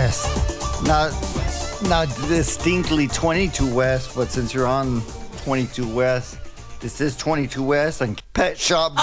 West. Not distinctly 22 West, but since you're on 22 West, this is 22 West and Pet Shop